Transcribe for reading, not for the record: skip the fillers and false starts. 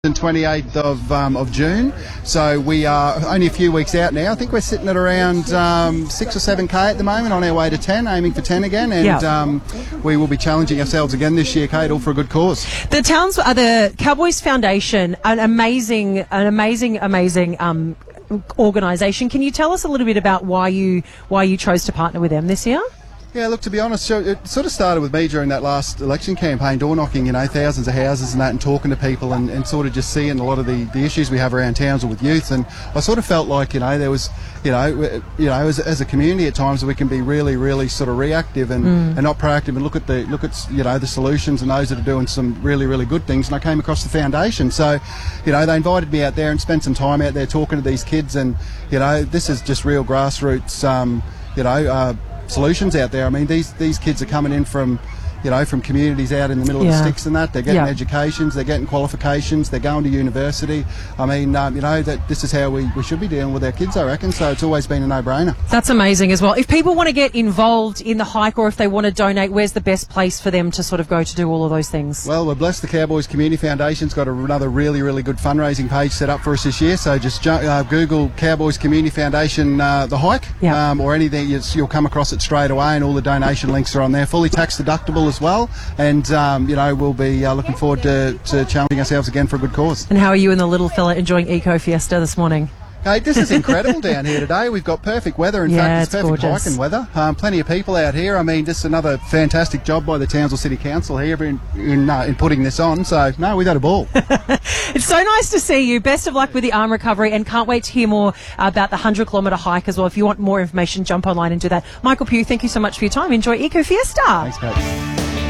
And 28th of June, so we are only a few weeks out now. I think we're sitting at around 6 or 7k at the moment, on our way to 10, aiming for 10 again, and we will be challenging ourselves again this year, Kate, all for a good cause. The Cowboys Foundation, an amazing organisation. Can you tell us a little bit about why you chose to partner with them this year? Yeah, look, to be honest, it sort of started with me during that last election campaign, door knocking, thousands of houses and that, and talking to people and sort of just seeing a lot of the issues we have around towns or with youth. And I sort of felt like, there was, as a community at times we can be really, really sort of reactive and not proactive, and look at the solutions and those that are doing some really, really good things. And I came across the foundation. So, they invited me out there and spent some time out there talking to these kids, and, this is just real grassroots, solutions out there. I mean, these kids are coming in from communities out in the middle of the sticks and that. They're getting educations, they're getting qualifications, they're going to university. I mean, that this is how we should be dealing with our kids, I reckon. So it's always been a no-brainer. That's amazing as well. If people want to get involved in the hike, or if they want to donate, where's the best place for them to sort of go to do all of those things? Well, we're blessed. The Cowboys Community Foundation's got another really, really good fundraising page set up for us this year. So just Google Cowboys Community Foundation, the hike, or anything. You'll come across it straight away, and all the donation links are on there. Fully tax deductible as well, and we'll be looking forward to challenging ourselves again for a good cause. And how are you and the little fella enjoying Eco Fiesta this morning? Hey, this is incredible down here today. We've got perfect weather. In fact, it's perfect hiking weather. Plenty of people out here. I mean, just another fantastic job by the Townsville City Council here in putting this on. So, no, we've had a ball. It's so nice to see you. Best of luck with the arm recovery, and can't wait to hear more about the 100-kilometre hike as well. If you want more information, jump online and do that. Michael Pugh, thank you so much for your time. Enjoy Eco Fiesta. Thanks, Kate.